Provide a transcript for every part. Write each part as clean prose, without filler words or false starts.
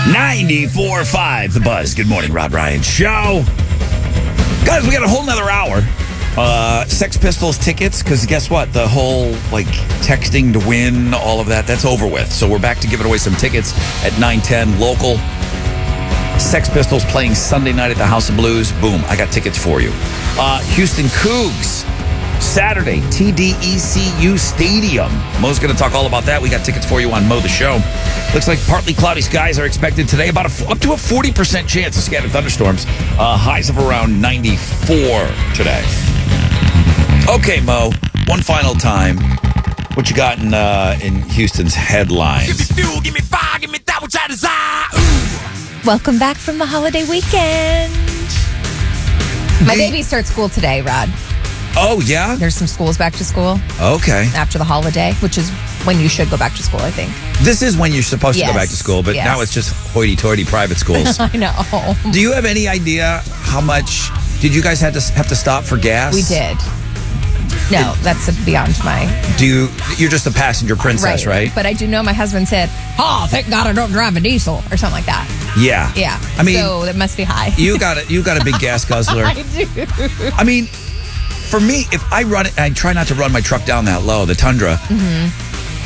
94.5 The Buzz. Good morning, Rob Ryan Show. Guys, we got a whole nother hour. Sex Pistols tickets, because guess what? The whole, texting to win, all of that's over with. So we're back to giving away some tickets at 9:10 local. Sex Pistols playing Sunday night at the House of Blues. Boom, I got tickets for you. Houston Cougs, Saturday, TDECU Stadium. Mo's going to talk all about that. We got tickets for you on Mo the Show. Looks like partly cloudy skies are expected today. About up to a 40% chance of scattered thunderstorms. Highs of around 94 today. Okay, Mo, one final time. What you got in Houston's headlines? Give me fuel, give me fire, give me that which I desire. Ooh. Welcome back from the holiday weekend. My baby starts school today, Rod. Oh, yeah? There's some schools back to school. Okay. After the holiday, which is when you should go back to school, I think. This is when you're supposed to go back to school, but yes. Now it's just hoity-toity private schools. I know. Do you have any idea how much... Did you guys have to stop for gas? We did. No, that's beyond my... You're just a passenger princess, right? But I do know my husband said, "Oh, thank God I don't drive a diesel," or something like that. Yeah. Yeah. I mean... So that must be high. You got a big gas guzzler. I do. I mean... For me, if I run it, I try not to run my truck down that low, the Tundra. Mm-hmm.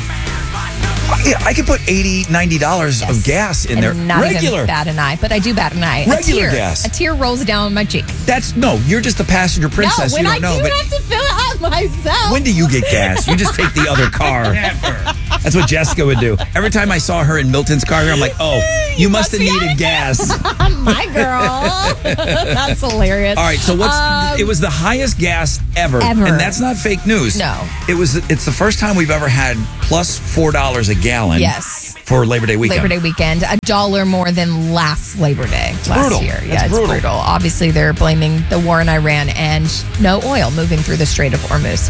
I could put $80, $90 of gas in there. Not Regular. even bat an eye, but I do bat an eye. Regular gas. A tear rolls down my cheek. You're just a passenger princess. No, when you I don't know. do have to fill it up myself. When do you get gas? You just take the other car. That's what Jessica would do. Every time I saw her in Milton's car, I'm like, oh, you must have needed gas. My girl. That's hilarious. All right, so it was the highest gas ever. And that's not fake news. No. It's the first time we've ever had plus $4 a gallon. Yes. For Labor Day weekend. Labor Day weekend. $1 more than last Labor Day last brutal. year. That's it's brutal. Obviously, they're blaming the war in Iran and no oil moving through the Strait of Hormuz.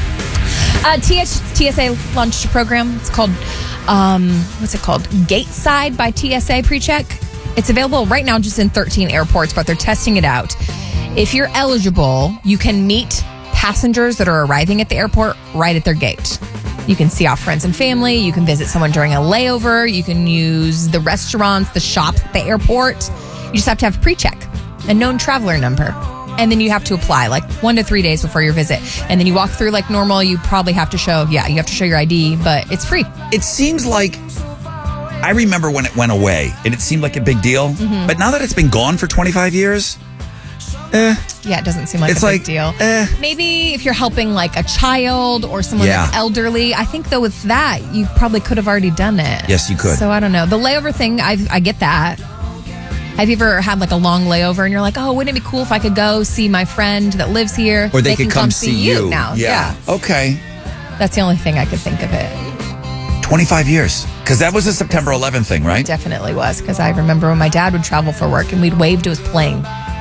TSA launched a program. It's called, Gateside by TSA PreCheck. It's available right now just in 13 airports, but they're testing it out. If you're eligible, you can meet passengers that are arriving at the airport right at their gate. You can see off friends and family. You can visit someone during a layover. You can use the restaurants, the shop at the airport. You just have to have PreCheck, a known traveler number. And then you have to apply 1 to 3 days before your visit. And then you walk through like normal. You probably have to show your ID, but it's free. It seems like, I remember when it went away and it seemed like a big deal. Mm-hmm. But now that it's been gone for 25 years, yeah, it doesn't seem like a big deal. Maybe if you're helping a child or someone that's elderly. I think though with that, you probably could have already done it. Yes, you could. So I don't know. The layover thing, I get that. Have you ever had a long layover and you're like, oh, wouldn't it be cool if I could go see my friend that lives here? Or they could come see you now. Yeah. Okay. That's the only thing I could think of it. 25 years. Because that was a September 11th thing, right? It definitely was. Because I remember when my dad would travel for work and we'd wave to his plane.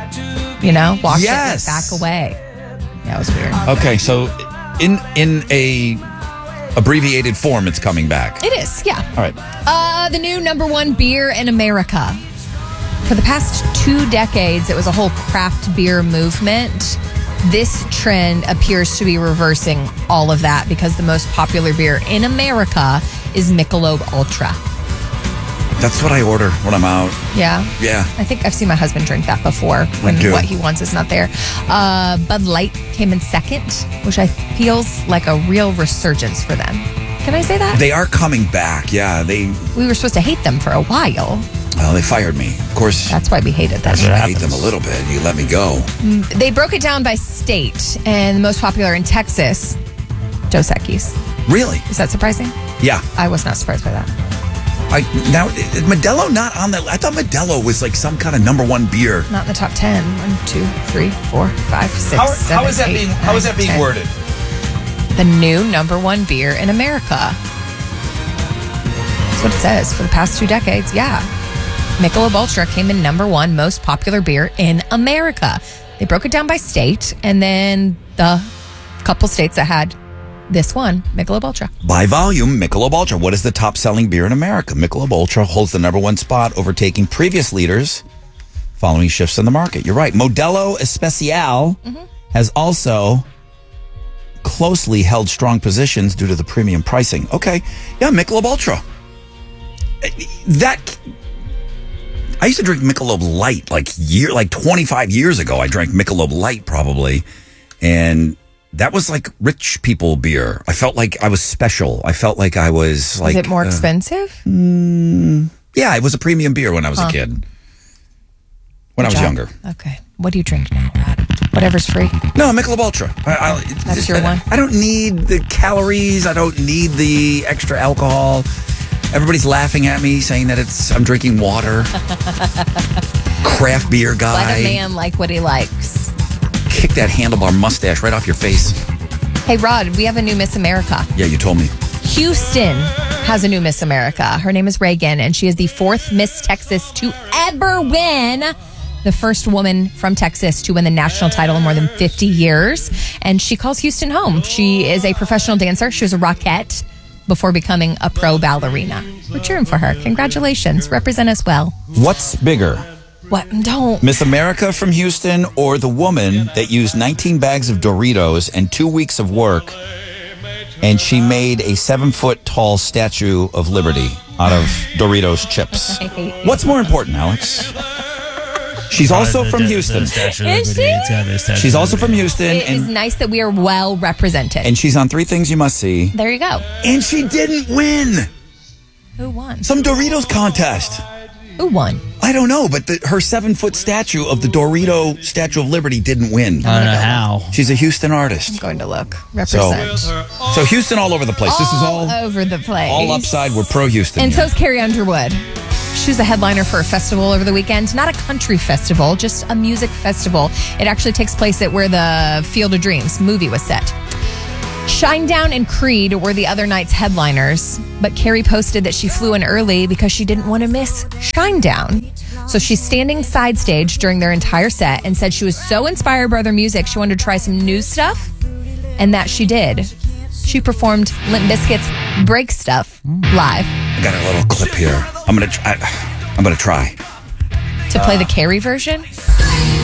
Watch it back away. Yeah, it was weird. Okay, so in a abbreviated form, it's coming back. It is, yeah. All right. The new #1 beer in America. For the past 2 decades, it was a whole craft beer movement. This trend appears to be reversing all of that because the most popular beer in America is Michelob Ultra. That's what I order when I'm out. Yeah? Yeah. I think I've seen my husband drink that before when what he wants is not there. Bud Light came in second, which feels like a real resurgence for them. Can I say that? They are coming back, yeah. We were supposed to hate them for a while. Well, they fired me. Of course. That's why we hated them. I hate them a little bit. You let me go. They broke it down by state, and the most popular in Texas, Dos Equis. Really? Is that surprising? Yeah. I was not surprised by that. Now, is Modelo not on that? I thought Modelo was some kind of #1 beer. Not in the top 10. 1, 2, 3, 4, 5, 6, how 7, is that 8, being 9, How is that being 10. worded? The new #1 beer in America. That's what it says. For the past 2 decades, yeah. Michelob Ultra came in #1 most popular beer in America. They broke it down by state, and then the couple states that had this one, Michelob Ultra. By volume, Michelob Ultra. What is the top-selling beer in America? Michelob Ultra holds the #1 spot, overtaking previous leaders following shifts in the market. You're right. Modelo Especial has also closely held strong positions due to the premium pricing. Okay. Yeah, Michelob Ultra. I used to drink Michelob Light like 25 years ago. I drank Michelob Light probably, and that was like rich people beer. I felt like I was special. I felt like I was like. Is it more expensive? Yeah, it was a premium beer when I was a kid. When I was younger. Okay. What do you drink now, Rod? Whatever's free. No, Michelob Ultra. That's your one? I don't need the calories. I don't need the extra alcohol. Everybody's laughing at me, saying that I'm drinking water. Craft beer guy. Let a man like what he likes. Kick that handlebar mustache right off your face. Hey, Rod, we have a new Miss America. Yeah, you told me. Houston has a new Miss America. Her name is Reagan, and she is the 4th Miss Texas to ever win. The first woman from Texas to win the national title in more than 50 years. And she calls Houston home. She is a professional dancer. She was a Rockette before becoming a pro ballerina. We're cheering for her. Congratulations. Represent us well. What's bigger? What? Don't. Miss America from Houston or the woman that used 19 bags of Doritos and 2 weeks of work, and she made a 7-foot-tall Statue of Liberty out of Doritos chips? What's more important, Alex? She's also from Houston. Is she? She's also from Houston. It is nice that we are well represented. And she's on 3 Things You Must See. There you go. And she didn't win. Who won? Some Doritos contest. Who won? I don't know, but her 7-foot statue of the Dorito Statue of Liberty didn't win. I don't know how. She's a Houston artist. I'm going to look. Represent. So Houston all over the place. This is all over the place. All upside. We're pro Houston. And here. so is Carrie Underwood. She was a headliner for a festival over the weekend. Not a country festival, just a music festival. It actually takes place at where the Field of Dreams movie was set. Shinedown and Creed were the other night's headliners, but Carrie posted that she flew in early because she didn't want to miss Shinedown. So she's standing side stage during their entire set and said she was so inspired by their music, she wanted to try some new stuff, and that she did. She performed Limp Bizkit's Break Stuff live. I got a little clip here. I'm gonna try. To play the Carrie version?